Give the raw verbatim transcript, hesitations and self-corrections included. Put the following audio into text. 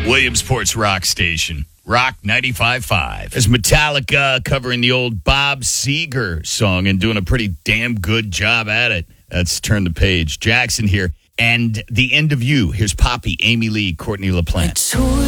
Williamsport's rock station, Rock ninety-five point five. There's Metallica covering the old Bob Seger song and doing a pretty damn good job at it. That's Turn the Page. Jackson here. And The End of You. Here's Poppy, Amy Lee, Courtney LaPlante.